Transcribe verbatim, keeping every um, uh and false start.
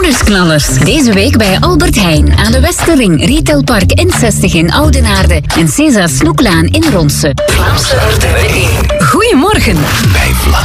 Bonusknallers. Deze week bij Albert Heijn aan de Westerring, Retailpark N zestig in Oudenaarde en César Snoeklaan in Ronse. Vlaamse R T L één. Goedemorgen. Bij Vlaanderen.